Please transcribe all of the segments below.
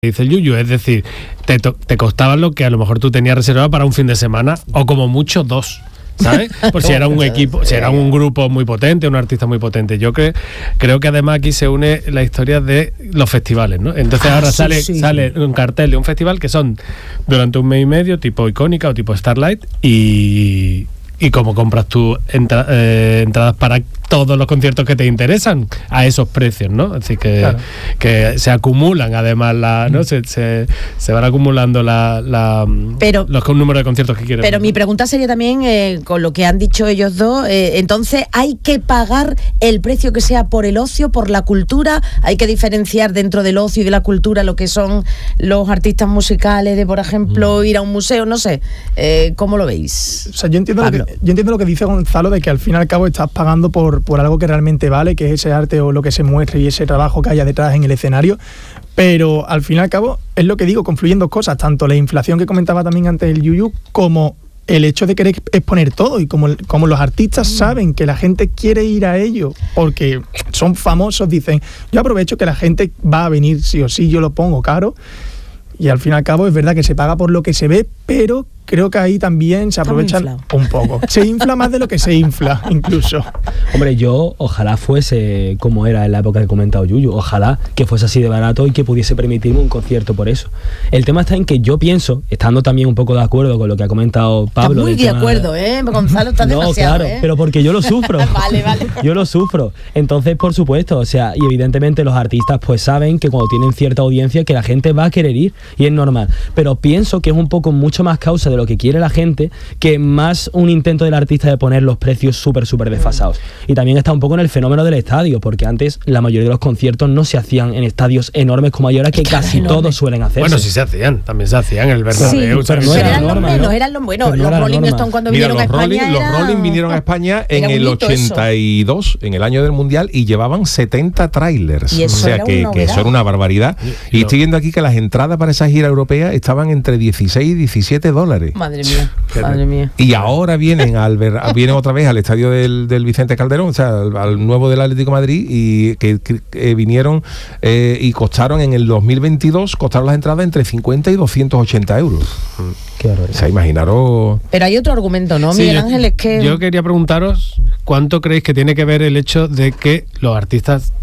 dice el Yuyu, es decir, te costaba lo que a lo mejor tú tenías reservado para un fin de semana o como mucho 2, ¿sabes? Por si era un equipo, si era un grupo muy potente, un artista muy potente. Yo creo que además aquí se une la historia de los festivales, ¿no? Entonces ahora sale un cartel de un festival que son durante un mes y medio, tipo Icónica o tipo Starlight, y como compras tú entradas para todos los conciertos que te interesan a esos precios, ¿no? Así que, claro, que se acumulan además ¿no? Se van acumulando los números de conciertos que quieren. Pero mi pregunta sería también, con lo que han dicho ellos dos, entonces hay que pagar el precio que sea por el ocio, por la cultura, hay que diferenciar dentro del ocio y de la cultura lo que son los artistas musicales, de por ejemplo ir a un museo, no sé, ¿cómo lo veis? O sea, yo entiendo lo que dice Gonzalo, de que al fin y al cabo estás pagando por algo que realmente vale, que es ese arte o lo que se muestre y ese trabajo que haya detrás en el escenario, pero al fin y al cabo es lo que digo, confluyen dos cosas, tanto la inflación que comentaba también antes el Yuyu, como el hecho de querer exponer todo, y como los artistas saben que la gente quiere ir a ello porque son famosos, dicen, yo aprovecho que la gente va a venir sí o sí, yo lo pongo caro, y al fin y al cabo es verdad que se paga por lo que se ve, pero creo que ahí también se aprovechan un poco. Se infla más de lo que se infla, incluso. Hombre, yo ojalá fuese como era en la época que he comentado Yuyu, ojalá que fuese así de barato y que pudiese permitirme un concierto por eso. El tema está en que yo pienso, estando también un poco de acuerdo con lo que ha comentado Pablo. Está muy de acuerdo, Gonzalo, está demasiado. No, claro, pero porque yo lo sufro. Vale. Yo lo sufro. Entonces, por supuesto, o sea, y evidentemente los artistas pues saben que cuando tienen cierta audiencia que la gente va a querer ir, y es normal. Pero pienso que es un poco mucho más causa de lo que quiere la gente, que más un intento del artista de poner los precios súper desfasados. Y también está un poco en el fenómeno del estadio, porque antes la mayoría de los conciertos no se hacían en estadios enormes como hay ahora, que casi todos suelen hacerse. Bueno, sí se hacían, también se hacían en el Bernabéu. Sí, pero no eran los menos, eran los buenos. Los Rolling Stones cuando vinieron a España. Los Rolling vinieron a España en el 82, en el año del Mundial, y llevaban 70 trailers. O sea que eso era una barbaridad. Y estoy viendo aquí que las entradas para esa gira europea estaban entre 16 y 17 dólares. Madre mía. Y ahora vienen otra vez al estadio del Vicente Calderón, o sea, al nuevo del Atlético de Madrid, y que vinieron y costaron en el 2022, costaron las entradas entre 50 y 280 euros. Qué horror. O sea, imaginaros. Pero hay otro argumento, ¿no, Miguel Ángel? Es que yo quería preguntaros cuánto creéis que tiene que ver el hecho de que los artistas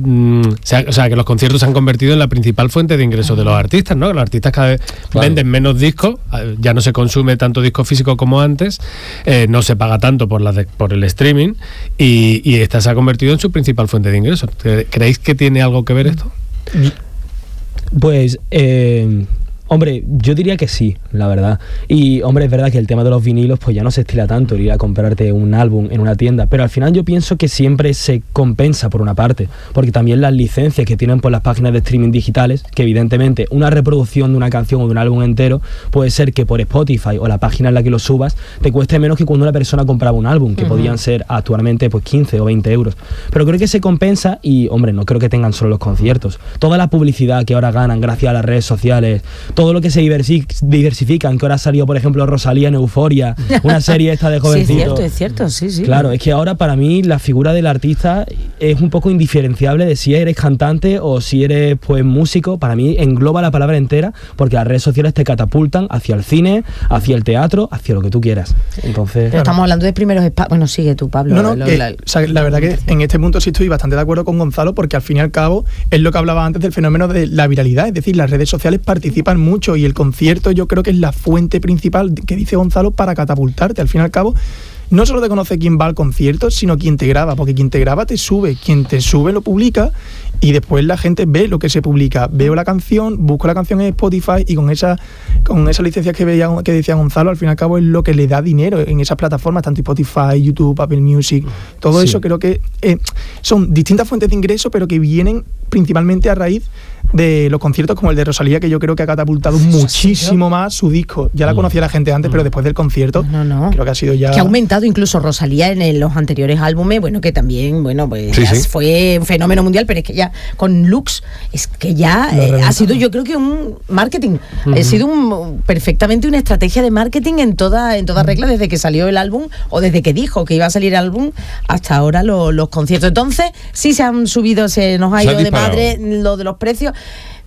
o sea, que los conciertos se han convertido en la principal fuente de ingresos de los artistas, ¿no? Los artistas cada vez venden menos discos, ya no se consume tanto disco físico como antes, no se paga tanto por el streaming, y esta se ha convertido en su principal fuente de ingresos. ¿Creéis que tiene algo que ver esto? Pues hombre, yo diría que sí, la verdad. Y hombre, es verdad que el tema de los vinilos pues ya no se estila tanto el ir a comprarte un álbum en una tienda, pero al final yo pienso que siempre se compensa por una parte, porque también las licencias que tienen por las páginas de streaming digitales, que evidentemente una reproducción de una canción o de un álbum entero puede ser que por Spotify o la página en la que lo subas te cueste menos que cuando una persona compraba un álbum, que podían ser actualmente pues 15 o 20 euros. Pero creo que se compensa, y hombre, no creo que tengan solo los conciertos, toda la publicidad que ahora ganan gracias a las redes sociales, todo lo que se diversifican, que ahora ha salido, por ejemplo, Rosalía en Euforia, una serie esta de jovencito. Sí, es cierto, sí. Claro, es que ahora para mí la figura del artista es un poco indiferenciable de si eres cantante o si eres pues músico. Para mí engloba la palabra entera, porque las redes sociales te catapultan hacia el cine, hacia el teatro, hacia lo que tú quieras. Entonces, pero estamos hablando de primeros espacios. Bueno, sigue tú, Pablo. O sea, la verdad que en este punto sí estoy bastante de acuerdo con Gonzalo, porque al fin y al cabo es lo que hablaba antes del fenómeno de la viralidad, es decir, las redes sociales participan mucho, y el concierto yo creo que es la fuente principal que dice Gonzalo para catapultarte. Al fin y al cabo no solo te conoce quién va al concierto, sino quién te graba, porque quien te graba te sube, quien te sube lo publica, y después la gente ve lo que se publica. Veo la canción, busco la canción en Spotify, y con esas licencias que decía Gonzalo, al fin y al cabo es lo que le da dinero en esas plataformas, tanto Spotify, YouTube, Apple Music, todo eso. Creo que son distintas fuentes de ingreso, pero que vienen principalmente a raíz de los conciertos como el de Rosalía, que yo creo que ha catapultado muchísimo más su disco. Ya la conocía la gente antes, pero después del concierto creo que ha sido ya... Que ha aumentado incluso Rosalía en los anteriores álbumes, bueno, que también, bueno, pues fue un fenómeno mundial, pero es que ya con Lux, es que ya ha sido, yo creo que un marketing, ha sido perfectamente una estrategia de marketing en toda regla, desde que salió el álbum, o desde que dijo que iba a salir el álbum, hasta ahora los conciertos. Entonces, sí se han subido, se nos ha ido de madre lo de los precios.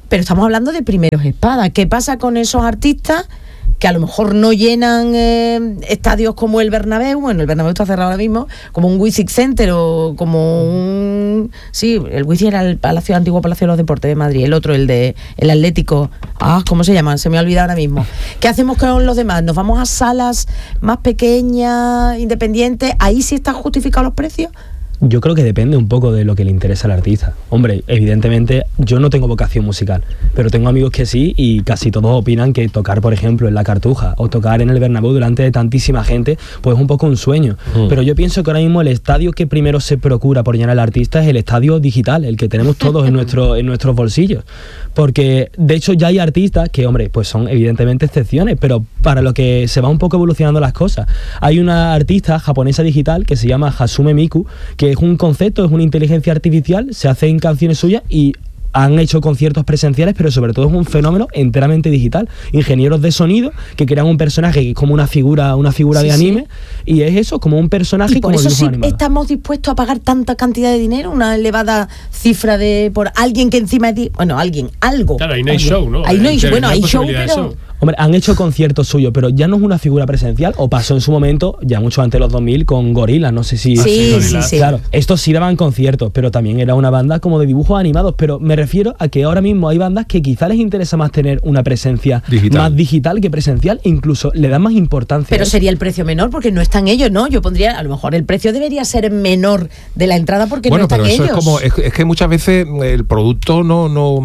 pero estamos hablando de primeros espadas. ¿Qué pasa con esos artistas que a lo mejor no llenan estadios como el Bernabéu? Bueno, el Bernabéu está cerrado ahora mismo, como un Wizzing Center o como un... Sí, el Wizzing era el antiguo Palacio de los Deportes de Madrid, el otro, el Atlético. ¿Cómo se llama? Se me ha olvidado ahora mismo. ¿Qué hacemos con los demás? ¿Nos vamos a salas más pequeñas, independientes? ¿Ahí sí están justificados los precios? Yo creo que depende un poco de lo que le interesa al artista. Hombre, evidentemente yo no tengo vocación musical, pero tengo amigos que sí, y casi todos opinan que tocar, por ejemplo, en la Cartuja o tocar en el Bernabéu delante de tantísima gente, pues es un poco un sueño. Pero yo pienso que ahora mismo el estadio que primero se procura por llenar al artista es el estadio digital, el que tenemos todos en nuestros bolsillos. Porque de hecho ya hay artistas que, hombre, pues son evidentemente excepciones, pero para lo que se va un poco evolucionando las cosas. Hay una artista japonesa digital que se llama Hasume Miku, que es un concepto, es una inteligencia artificial, se hacen canciones suyas y han hecho conciertos presenciales, pero sobre todo es un fenómeno enteramente digital. Ingenieros de sonido que crean un personaje que es como una figura de anime, y es eso, como un personaje. Y por eso sí estamos dispuestos a pagar tanta cantidad de dinero, una elevada cifra por alguien que encima de algo. Claro, ahí no hay show, ¿no? Ahí no hay, hay show, pero... Hombre, han hecho conciertos suyos, pero ya no es una figura presencial, o pasó en su momento, ya mucho antes de los 2000, con Gorillaz, no sé si... Sí. Claro, estos sí daban conciertos, pero también era una banda como de dibujos animados, pero me refiero a que ahora mismo hay bandas que quizá les interesa más tener una presencia más digital que presencial, incluso le dan más importancia. Pero sería el precio menor, porque no están ellos, ¿no? Yo pondría, a lo mejor el precio debería ser menor de la entrada, porque no están ellos. Bueno, pero eso es que muchas veces el producto no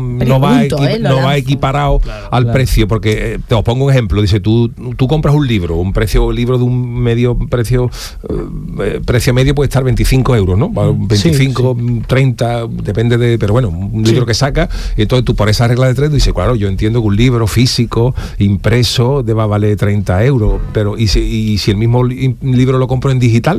va equiparado al precio, porque... Te os pongo un ejemplo, dice, tú compras un libro de un medio precio medio puede estar 25 euros, ¿no? 25, 30, depende de, pero bueno, un libro que saca, y entonces tú por esa regla de 3 dices, claro, yo entiendo que un libro físico, impreso, deba valer 30 euros, pero ¿y si el mismo libro lo compro en digital?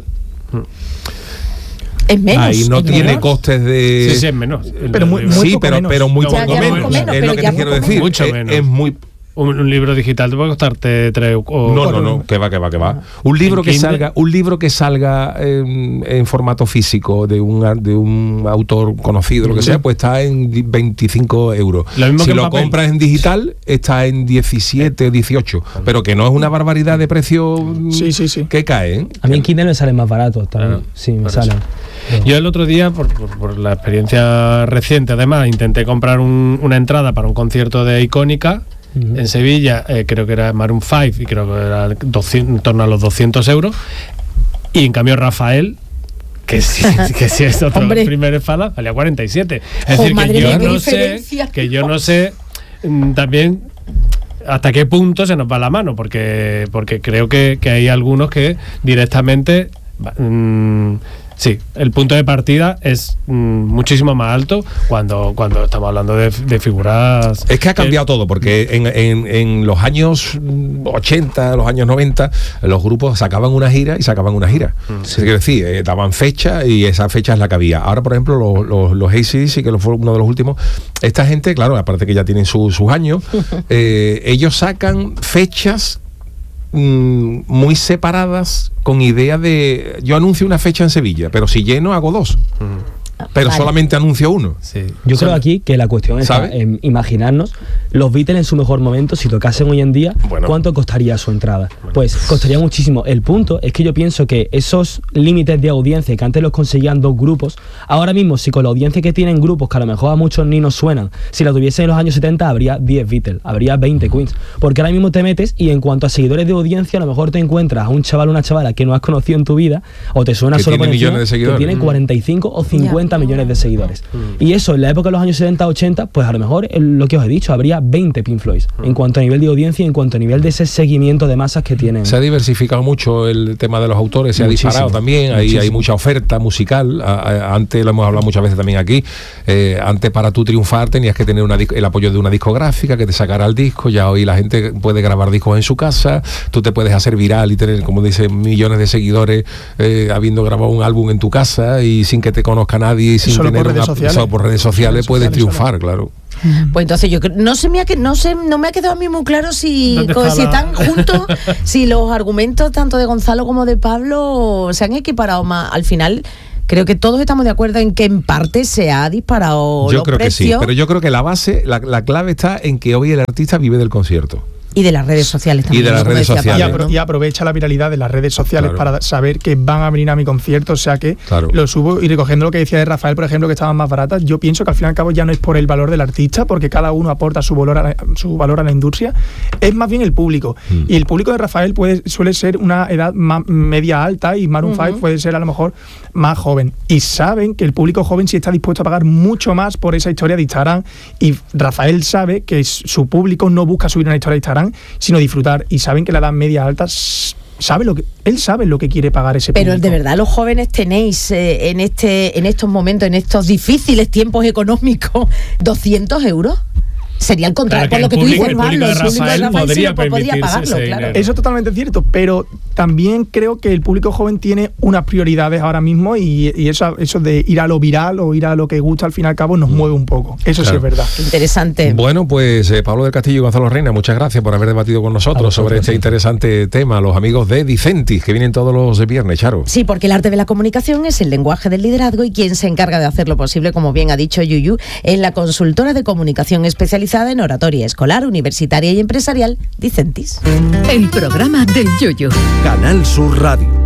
Es menos. Ahí no tiene menor. Costes de... Sí, es menos. Pero muy poco menos. Es lo que te quiero decir. Mucho menos. Es muy... Un libro digital te puede costarte 3 o... No, que va. Un libro que salga en formato físico de un autor conocido, lo que sea, pues está en 25 euros. Si lo compras en digital, está en 17, 18. Pero que no es una barbaridad de precio que cae, ¿eh? A mí en Kindle me salen más baratos también. Sí, me salen. Yo el otro día, por la experiencia reciente, además, intenté comprar una entrada para un concierto de Icónica en Sevilla, creo que era Maroon 5, y creo que era en torno a los 200 euros, y en cambio Rafael, que sí es otro primer espada, valía 47. Es decir, que yo no sé también hasta qué punto se nos va la mano, porque creo que hay algunos que directamente... Sí, el punto de partida es muchísimo más alto cuando estamos hablando de figuras... Es que ha cambiado todo, porque en los años 80, los años 90, los grupos sacaban una gira y sacaban una gira. Es decir, daban fecha y esa fecha es la que había. Ahora, por ejemplo, los AC/DC, que fue uno de los últimos, esta gente, claro, aparte que ya tienen sus años, ellos sacan fechas muy separadas, con idea de, yo anuncio una fecha en Sevilla, pero si lleno hago 2. Pero solamente anuncio uno. Sí. Yo creo aquí que la cuestión está en imaginarnos los Beatles en su mejor momento, si tocasen hoy en día, ¿cuánto costaría su entrada? Pues costaría muchísimo. El punto es que yo pienso que esos límites de audiencia que antes los conseguían 2 grupos, ahora mismo, si con la audiencia que tienen grupos que a lo mejor a muchos ni nos suenan, si la tuviesen en los años 70 habría 10 Beatles, habría 20 Queens, porque ahora mismo te metes y en cuanto a seguidores de audiencia, a lo mejor te encuentras a un chaval o una chavala que no has conocido en tu vida, o te suena que solo por encima, que tiene 45 o 50 millones de seguidores. Y eso en la época de los años 70-80, pues a lo mejor lo que os he dicho, habría 20 Pink Floyd en cuanto a nivel de audiencia y en cuanto a nivel de ese seguimiento de masas que tienen. Se ha diversificado mucho el tema de los autores, se ha disparado también, hay mucha oferta musical. Antes, lo hemos hablado muchas veces también aquí, antes para tú triunfar tenías que tener el apoyo de una discográfica que te sacara el disco. Ya hoy la gente puede grabar discos en su casa, tú te puedes hacer viral y tener, como dicen, millones de seguidores habiendo grabado un álbum en tu casa y sin que te conozca nadie y sin solo tener por redes sociales puedes triunfar, claro. Pues entonces yo no me ha quedado a mí muy claro si están juntos, si los argumentos tanto de Gonzalo como de Pablo se han equiparado más. Al final creo que todos estamos de acuerdo en que en parte se ha disparado los precios. Que sí, pero yo creo que la base, la clave está en que hoy el artista vive del concierto. Y de las redes sociales también. Y de las redes sociales. Y aprovecha la viralidad de las redes sociales para saber que van a venir a mi concierto, o sea que lo subo. Y recogiendo lo que decía de Rafael, por ejemplo, que estaban más baratas, yo pienso que al fin y al cabo ya no es por el valor del artista, porque cada uno aporta su valor a la industria, es más bien el público. Y el público de Rafael suele ser una edad más media alta, y Maroon 5 puede ser a lo mejor más joven. Y saben que el público joven sí está dispuesto a pagar mucho más por esa historia de Instagram, y Rafael sabe que su público no busca subir una historia de Instagram, sino disfrutar, y saben que la edad media alta él sabe lo que quiere pagar ese público. Pero de verdad los jóvenes tenéis en estos momentos, en estos difíciles tiempos económicos, 200 euros. Sería el contrario, por lo que tú dices, Pablo. El público de Rafael podría pagarlo, claro. Eso es totalmente cierto, pero también creo que el público joven tiene unas prioridades ahora mismo, y eso de ir a lo viral o ir a lo que gusta, al fin y al cabo, nos mueve un poco. Eso sí es verdad. Interesante. Bueno, pues Pablo del Castillo y Gonzalo Reina, muchas gracias por haber debatido con nosotros sobre este interesante tema. Los amigos de Dicentis, que vienen todos los viernes, Charo. Sí, porque el arte de la comunicación es el lenguaje del liderazgo, y quien se encarga de hacerlo posible, como bien ha dicho Yuyu, es la consultora de comunicación especializada en oratoria escolar, universitaria y empresarial, Dicentis. El programa del Yuyu. Canal Sur Radio.